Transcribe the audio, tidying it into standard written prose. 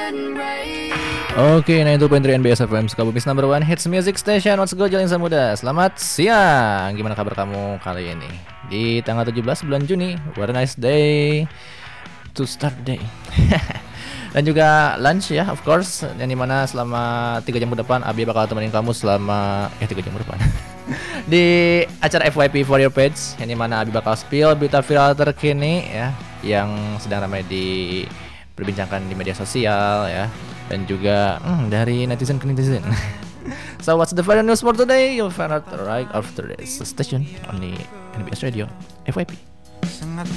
Oke, 92.3 NBS FM Sukabumi number one hits music station. What's go Jalan Samuda. Selamat siang. Gimana kabar kamu kali ini? Di tanggal 17 bulan Juni. What a nice day to start the day. Dan juga lunch ya, of course. Yang dimana selama 3 jam ke depan Abi bakal temenin kamu selama 3 jam ke depan. Di acara FYP for your page, yang dimana Abi bakal spill berita viral terkini ya, yang sedang ramai diperbincangkan di media sosial ya, dan juga dari netizen ke netizen. So what's the viral news for today? You'll find out right after this station on the NBS Radio FYP. Sangat